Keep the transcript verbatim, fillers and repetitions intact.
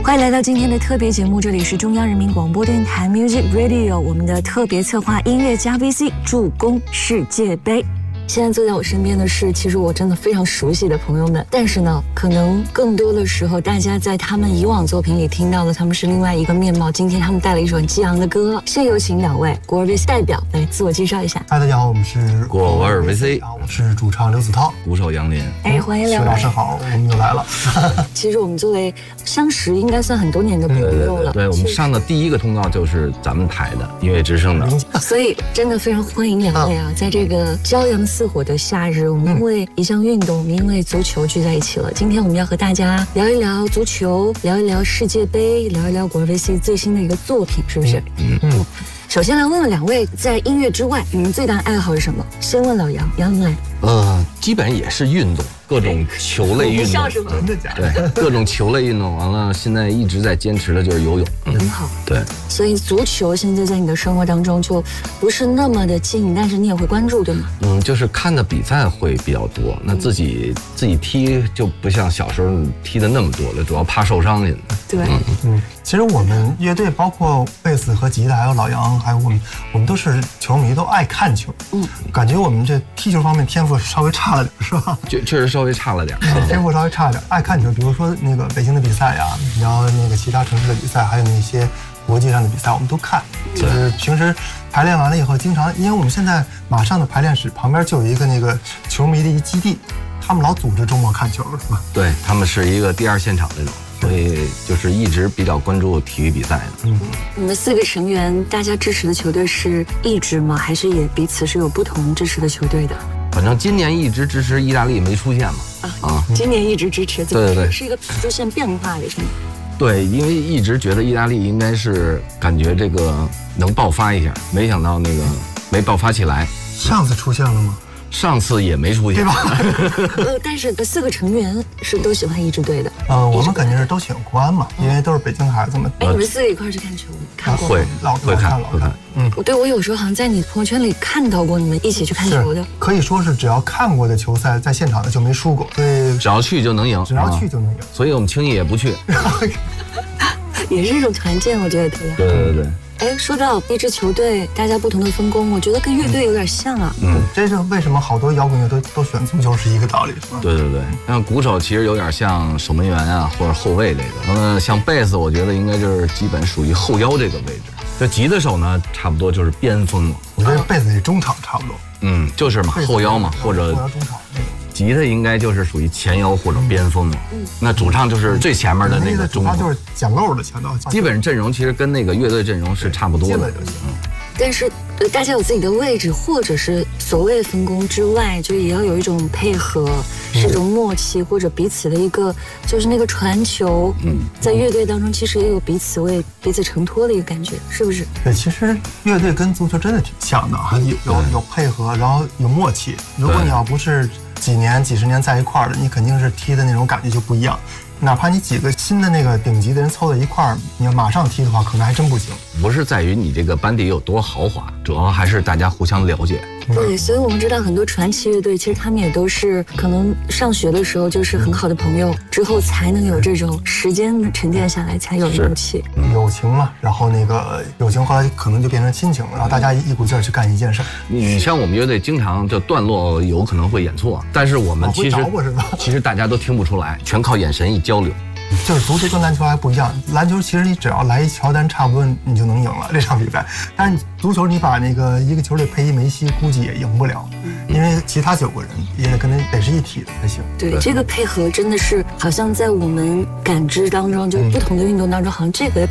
欢迎来到今天的特别节目，这里是中央人民广播电台 Music Radio， 我们的特别策划音乐加 V C 助攻世界杯。现在坐在我身边的是，其实我真的非常熟悉的朋友们，但是呢，可能更多的时候，大家在他们以往作品里听到的他们是另外一个面貌。今天他们带了一首很激昂的歌，先有请两位果儿 V C 代表来自我介绍一下。 嗨，大家好，我们是果儿 V C， 我是主唱刘子涛， 鼓手杨林。 哎，欢迎两位。 徐老师好，我们又来了。 其实我们作为相识应该算很多年的朋友了， 对，我们上的第一个通告就是咱们台的音乐之声的， 所以真的非常欢迎两位啊，在这个骄阳似火的夏日。我们因为一项运动，我们因为足球聚在一起了。今天我们要和大家聊一聊足球，聊一聊世界杯，聊一聊果儿 V C 最新的一个作品，是不是？嗯嗯。首先来问问两位，在音乐之外，你们最大的爱好是什么？先问老杨，杨来。 呃，基本也是运动，各种球类运动。 笑什么？ 真的假的？ 对，各种球类运动。完了，现在一直在坚持的就是游泳。 很好。 对。 所以足球现在在你的生活当中就不是那么的近，但是你也会关注，对吗？ 嗯，就是看的比赛会比较多。那自己自己踢就不像小时候踢的那么多了，主要怕受伤去。 对。 嗯嗯。其实我们乐队包括贝斯和吉他，还有老杨，还有我们，我们都是球迷，都爱看球。嗯。感觉我们这踢球方面天赋稍微差了点，是吧？ 确确实稍微差了点， 天赋稍微差了点。爱看球，比如说那个北京的比赛呀，然后那个其他城市的比赛，还有那些国际上的比赛，我们都看。就是平时排练完了以后，经常因为我们现在马上的排练室旁边就有一个那个球迷的一基地，他们老组织周末看球，是吧？ 对，他们是一个第二现场这种。所以就是一直比较关注体育比赛的。 嗯，你们四个成员，大家支持的球队是一支吗？还是也彼此是有不同支持的球队的？ 反正今年一直支持意大利没出现嘛。 啊啊！今年一直支持， 对对对， 是一个出现变化的是吗？ 对，因为一直觉得意大利应该是感觉这个能爆发一下，没想到那个没爆发起来。 上次出现了吗？ 上次也没出现， 对吧？ 呃，但是四个成员是都喜欢一支队的。 呃，我们肯定是都喜欢国安嘛，因为都是北京孩子们。 哎，你们四个一块去看球，看过吗？ 会， 老会看， 老看。 嗯，对，我有时候好像在你朋友圈里看到过你们一起去看球的。 可以说是只要看过的球赛，在现场的就没输过，所以只要去就能赢， 只要去就能赢。 所以我们轻易也不去。 也是一种团建，我觉得特别好。 对对对。 哎，说到一支球队，大家不同的分工，我觉得跟乐队有点像啊。 嗯，这是为什么好多摇滚乐队都选足球是一个道理，是吧？ 对对对，像鼓手其实有点像守门员啊，或者后卫这个。嗯，像贝斯，我觉得应该就是基本属于后腰这个位置。这吉他手呢，差不多就是边锋了。 我觉得贝斯也中场差不多。 嗯，就是嘛，后腰嘛，或者后腰中场那种。 吉他应该就是属于前腰或者边锋了。嗯，那主唱就是最前面的那个中锋， 他就是捡漏的前头。 基本阵容其实跟那个乐队阵容是差不多的。 嗯， 但是大家有自己的位置，或者是所谓分工之外，就也要有一种配合，是一种默契，或者彼此的一个就是那个传球。嗯，在乐队当中其实也有彼此为彼此承托的一个感觉，是不是？ 对，其实乐队跟足球真的挺像的，有有有配合，然后有默契。如果你要不是几年几十年在一块儿的，你肯定是踢的那种感觉就不一样。哪怕你几个新的那个顶级的人凑在一块儿，你要马上踢的话，可能还真不行。 不是在于你这个班底有多豪华，主要还是大家互相了解。 对，所以我们知道很多传奇乐队，其实他们也都是可能上学的时候就是很好的朋友，之后才能有这种时间沉淀下来，才有默契。 友情嘛，然后那个友情后来可能就变成亲情了，然后大家一股劲儿去干一件事。 你像我们乐队经常就段落有可能会演错，但是我们其实其实大家都听不出来，全靠眼神一交流。 就是足球跟篮球还不一样，篮球其实你只要来一乔丹，差不多你就能赢了这场比赛。但是足球你把那个一个球队配一梅西，估计也赢不了，因为其他九个人也得跟他得是一体的才行。 对，这个配合真的是好像在我们感知当中，就不同的运动当中，好像这个